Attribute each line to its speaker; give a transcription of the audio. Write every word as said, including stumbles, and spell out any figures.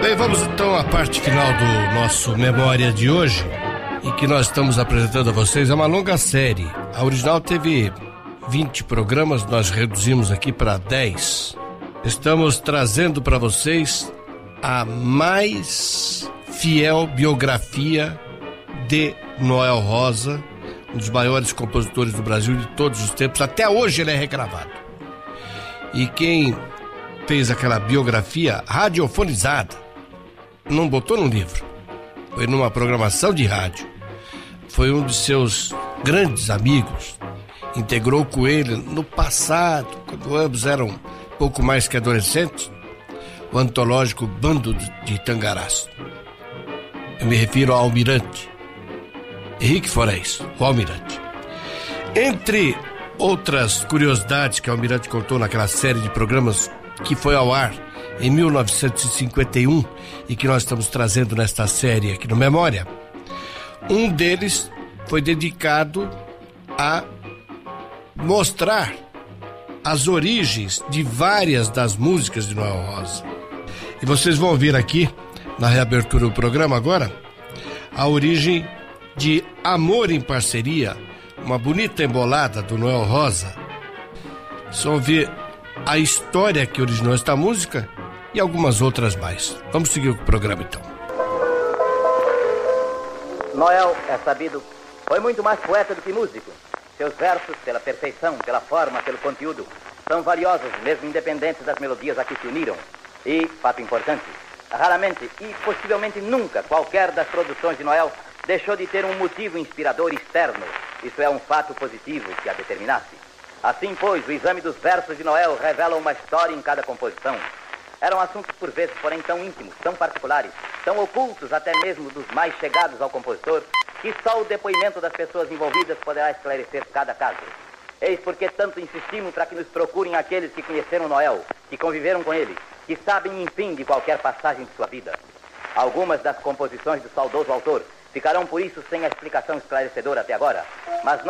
Speaker 1: Bem, vamos então à parte final do nosso Memória de hoje, em que nós estamos apresentando a vocês é uma longa série. A original teve vinte programas, nós reduzimos aqui para dez. Estamos trazendo para vocês a mais fiel biografia de Noel Rosa, um dos maiores compositores do Brasil de todos os tempos. Até hoje ele é regravado. E quem fez aquela biografia radiofonizada, não botou no livro, foi numa programação de rádio, foi um de seus grandes amigos, integrou com ele no passado, quando ambos eram pouco mais que adolescentes, o antológico Bando de Tangaraço. Eu me refiro ao Almirante Henrique Forés, o Almirante. Entre outras curiosidades que o Almirante contou naquela série de programas que foi ao ar em mil novecentos e cinquenta e um e que nós estamos trazendo nesta série aqui no Memória, um deles foi dedicado a mostrar as origens de várias das músicas de Noel Rosa. E vocês vão ouvir aqui, na reabertura do programa agora, a origem de Amor em Parceria, uma bonita embolada do Noel Rosa. Vocês vão ouvir a história que originou esta música e algumas outras mais. Vamos seguir com o programa então.
Speaker 2: Noel, é sabido, foi muito mais poeta do que músico. Seus versos, pela perfeição, pela forma, pelo conteúdo, são valiosos, mesmo independentes das melodias a que se uniram. E, fato importante, raramente e possivelmente nunca qualquer das produções de Noel deixou de ter um motivo inspirador externo. Isso é um fato positivo que a determinasse. Assim, pois, o exame dos versos de Noel revela uma história em cada composição. Eram assuntos, por vezes, porém, tão íntimos, tão particulares, tão ocultos até mesmo dos mais chegados ao compositor, que só o depoimento das pessoas envolvidas poderá esclarecer cada caso. Eis porque tanto insistimos para que nos procurem aqueles que conheceram Noel, que conviveram com ele, que sabem, enfim, de qualquer passagem de sua vida. Algumas das composições do saudoso autor ficarão, por isso, sem a explicação esclarecedora até agora, mas